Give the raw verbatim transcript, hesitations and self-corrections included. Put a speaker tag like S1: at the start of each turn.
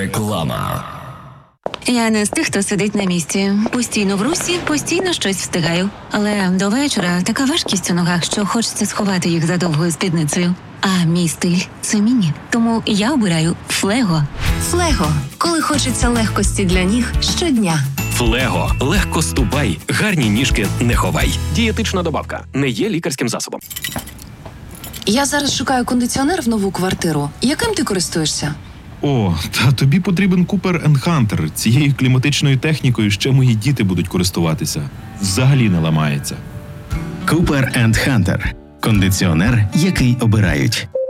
S1: Реклама.
S2: Я не з тих, хто сидить на місці. Постійно в русі, постійно щось встигаю. Але до вечора така важкість у ногах, що хочеться сховати їх за довгою спідницею. А мій стиль – це міні. Тому я обираю Флего.
S3: Флего. Коли хочеться легкості для ніг щодня.
S4: Флего. Легко ступай, гарні ніжки не ховай. Дієтична добавка. Не є лікарським засобом.
S3: Я зараз шукаю кондиціонер в нову квартиру. Яким ти користуєшся?
S5: О, та тобі потрібен Cooper енд Hunter. Цією кліматичною технікою ще мої діти будуть користуватися. Взагалі не ламається.
S6: Cooper енд Hunter. Кондиціонер, який обирають.